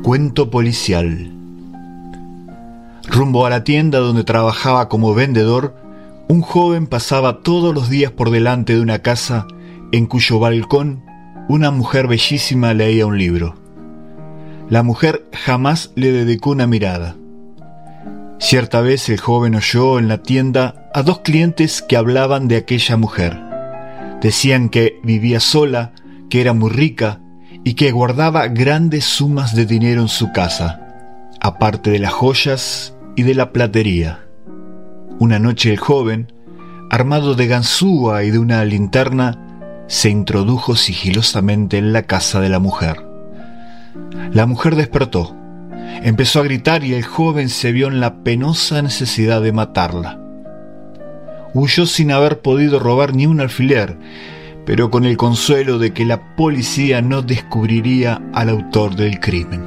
Cuento policial. Rumbo a la tienda donde trabajaba como vendedor, un joven pasaba todos los días por delante de una casa en cuyo balcón una mujer bellísima leía un libro. La mujer jamás le dedicó una mirada. Cierta vez el joven oyó en la tienda a dos clientes que hablaban de aquella mujer. Decían que vivía sola, que era muy rica y que guardaba grandes sumas de dinero en su casa, aparte de las joyas y de la platería. Una noche el joven, armado de ganzúa y de una linterna, se introdujo sigilosamente en la casa de la mujer. La mujer despertó, empezó a gritar y el joven se vio en la penosa necesidad de matarla. Huyó sin haber podido robar ni un alfiler, pero con el consuelo de que la policía no descubriría al autor del crimen.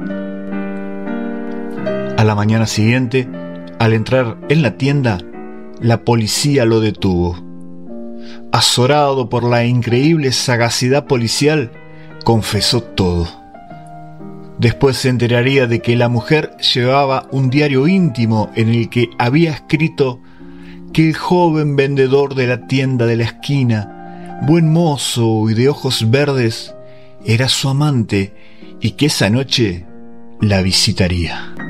A la mañana siguiente, al entrar en la tienda, la policía lo detuvo. Azorado por la increíble sagacidad policial, confesó todo. Después se enteraría de que la mujer llevaba un diario íntimo en el que había escrito que el joven vendedor de la tienda de la esquina, buen mozo y de ojos verdes, era su amante y que esa noche la visitaría.